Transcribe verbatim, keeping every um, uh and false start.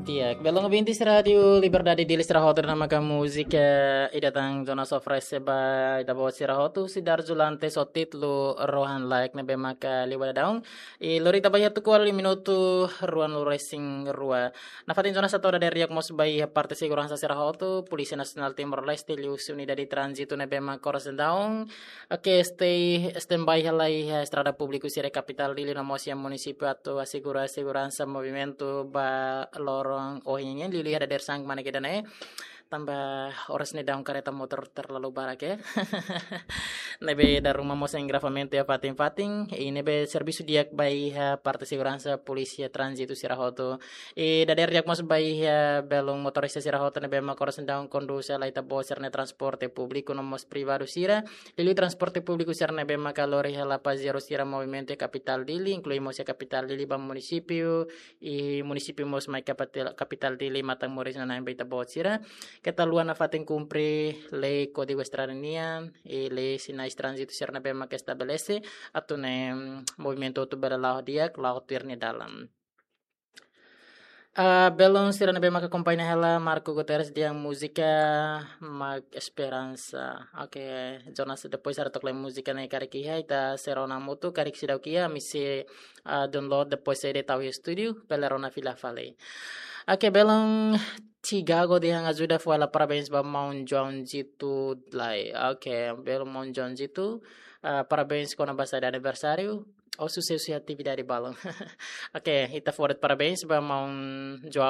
Tiak, belong binti sa radio Liberdade di Listarahoto na maga musika idatang zona sofrese ba idabo si Rahoto si Darzulante so titlo rohan like na be maka liwala daong i lorita ba yatu kuali minuto ruan lo racing rua nafatin zona satu dari riak mos bay parte segurança si Rahoto Polisi Nasional Timor Leste Lius Unidad de Transito na be maka koras daong okay stay standby halai estrada público si capital dili na mos yang municipio atau asegura segurança movimento ba lorong oh ini lili ada dari sang mana kita nih tambah oras nih daun kereta motor terlalu barak ya nebe dari rumah mos gravamente ya fating fating ini be servisu diak bai ha parte segurança polisi transito Sirahoto e da dari diak mos bai ha belong motorista Sirahoto nebe ma koras daun conduce la ita boser ne transporte público no mos privado sira lili transporte público sir nebe ma kalori ha la pazero sira movimento capital dili incluimos ya capital dili ba municipio e municipio mos mai capital capital dili matang moris na nai ita sira ketaluan na fating cumpre lei código estrania e lei sinais transito sir na bema que estabelece ato ne movimento tu berlaho diak lao tirni dalam Uh, belum sira na bema ka kompanya hela Marco Guterres diang musika mag esperança. Okay, Jonas depois sara tokle musika na kariki hai ta serona moto karik sidau kia misi uh, download depois sai de tau studio belerona fila fale. Okay, belum Chicago dia ajuda foi la parabéns ba Mount John Jitu lai. Okay, belum Mount John Jitu uh, parabéns com a basta de aniversário. O sucesso e atividade balão. Okay, ita forward parabéns ba Mount João